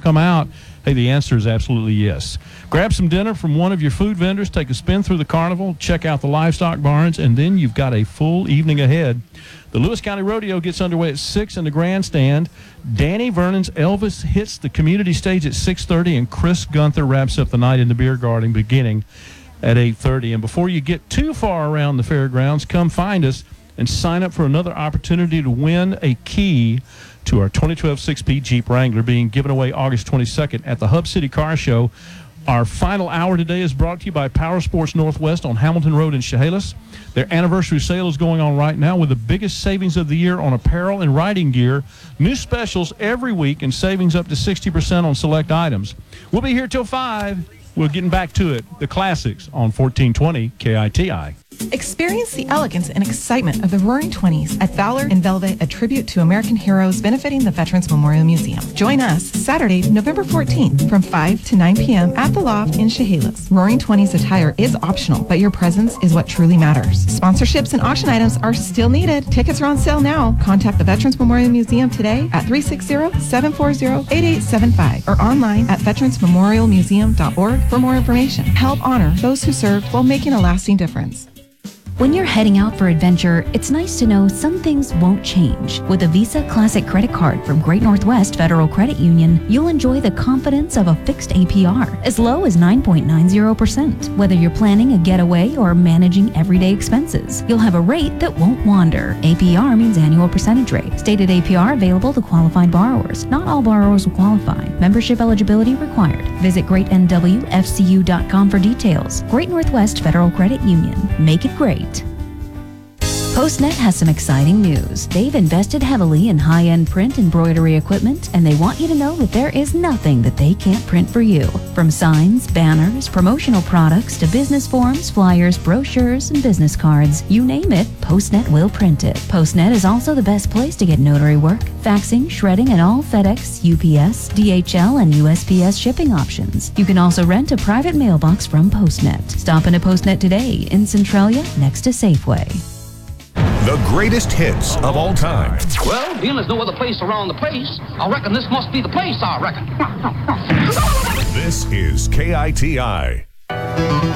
come out? Hey, the answer is absolutely yes. Grab some dinner from one of your food vendors, take a spin through the carnival, check out the livestock barns, and then you've got a full evening ahead. The Lewis County Rodeo gets underway at 6 in the grandstand. Danny Vernon's Elvis hits the community stage at 6:30, and Chris Gunther wraps up the night in the beer garden beginning at 8:30. And before you get too far around the fairgrounds, come find us and sign up for another opportunity to win a key to our 2012 6P Jeep Wrangler being given away August 22nd at the Hub City Car Show. Our final hour today is brought to you by Power Sports Northwest on Hamilton Road in Chehalis. Their anniversary sale is going on right now with the biggest savings of the year on apparel and riding gear. New specials every week and savings up to 60% on select items. We'll be here till 5. We're getting back to it. The classics on 1420 KITI. Experience the elegance and excitement of the Roaring Twenties at Valor in Velvet, a tribute to American heroes benefiting the Veterans Memorial Museum. Join us Saturday, November 14th from 5 to 9 p.m. at the Loft in Chehalis. Roaring Twenties attire is optional, but your presence is what truly matters. Sponsorships and auction items are still needed. Tickets are on sale now. Contact the Veterans Memorial Museum today at 360-740-8875 or online at veteransmemorialmuseum.org for more information. Help honor those who served while making a lasting difference. When you're heading out for adventure, it's nice to know some things won't change. With a Visa Classic credit card from Great Northwest Federal Credit Union, you'll enjoy the confidence of a fixed APR, as low as 9.90%. Whether you're planning a getaway or managing everyday expenses, you'll have a rate that won't wander. APR means annual percentage rate. Stated APR available to qualified borrowers. Not all borrowers will qualify. Membership eligibility required. Visit greatnwfcu.com for details. Great Northwest Federal Credit Union. Make it great. PostNet has some exciting news. They've invested heavily in high-end print embroidery equipment, and they want you to know that there is nothing that they can't print for you. From signs, banners, promotional products, to business forms, flyers, brochures, and business cards. You name it, PostNet will print it. PostNet is also the best place to get notary work, faxing, shredding, and all FedEx, UPS, DHL, and USPS shipping options. You can also rent a private mailbox from PostNet. Stop into PostNet today in Centralia, next to Safeway. The greatest hits of all time. Well, being there's no other place around the place, I reckon this must be the place, I reckon. This is KITI.